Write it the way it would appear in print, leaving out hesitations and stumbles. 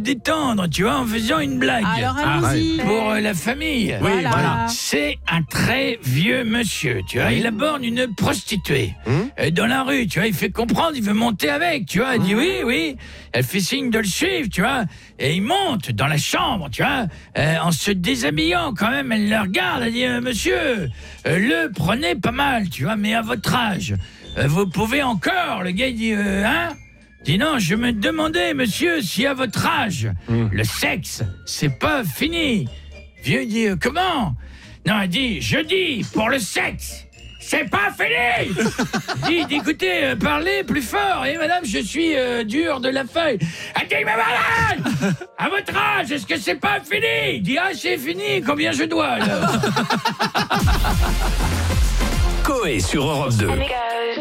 détendre, tu vois, en faisant une blague. Alors allons-y. Pour la famille. Oui, voilà. C'est un très vieux monsieur, tu vois. Il aborde une prostituée dans la rue, tu vois. Il fait comprendre, il veut monter avec, tu vois. Elle dit oui. Elle fait signe de le suivre, tu vois. Et il monte dans la chambre, tu vois, en se déshabillant quand même. Elle le regarde, elle dit monsieur, le prenez pas mal, tu vois, mais à votre âge, vous pouvez encore. Le gars il dit hein. Dis non, je me demandais, monsieur, si à votre âge, le sexe, c'est pas fini. Vieux dit comment? Non, elle dit, je dis, pour le sexe, c'est pas fini. Dit, écoutez, parlez plus fort. Et madame, je suis dur de la feuille. Elle dit, mais malade, à votre âge, est-ce que c'est pas fini? Dit, ah, c'est fini, combien je dois, alors? Coé sur Europe 2.